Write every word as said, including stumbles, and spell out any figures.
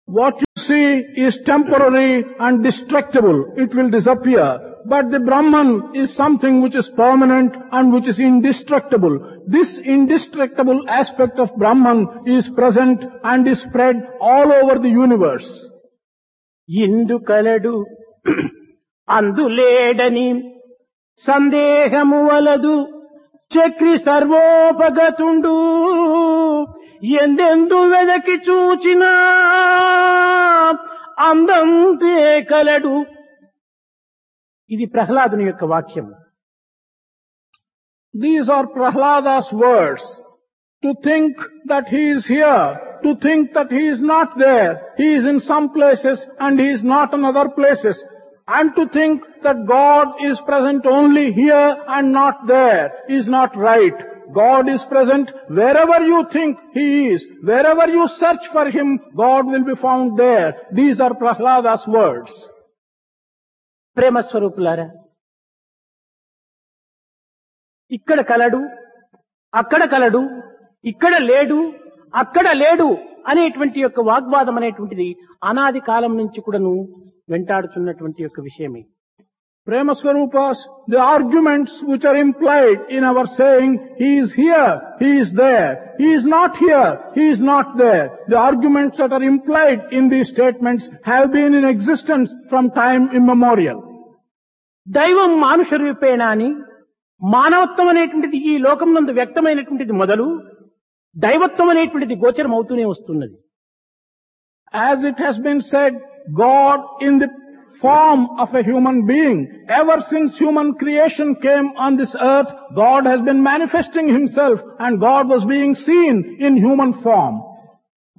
What you see is temporary and destructible. It will disappear. But the Brahman is something which is permanent and which is indestructible. This indestructible aspect of Brahman is present and is spread all over the universe. ఇందు కలడు అందులేడని సందేహము వలదు చక్రి సర్వోపగతుండు ఎందెందు వెదకి చూచినా అందంతే కలడు. ఇది ప్రహ్లాదుని యొక్క వాక్యం. These are Prahlada's words. To think that he is here, to think that he is not there, he is in some places and he is not in other places, and to think that God is present only here and not there is not right. God is present wherever you think he is. Wherever you search for him, God will be found there. These are Prahlada's words. ప్రేమ స్వరూపులారా, ఇక్కడ కలడు, అక్కడ కలడు, ఇక్కడ లేడు, అక్కడ లేడు అనేటువంటి యొక్క వాగ్వాదం అనేటువంటిది అనాది కాలం నుంచి కూడాను వెంటాడుతున్నటువంటి యొక్క విషయమే. Prema Swarupas, the arguments which are implied in our saying, he is here, he is there, he is not here, he is not there. The arguments that are implied in these statements have been in existence from time immemorial. దైవం మానుష రూపేణ అని మానవత్వం అనేటువంటిది ఈ లోకం నందు వ్యక్తమైనటువంటిది మొదలు దైవత్వం అనేటువంటిది గోచరం అవుతూనే వస్తున్నది. As it has been said, God in the form of a human being, ever since human creation came on this earth, God has been manifesting himself and God was being seen in human form.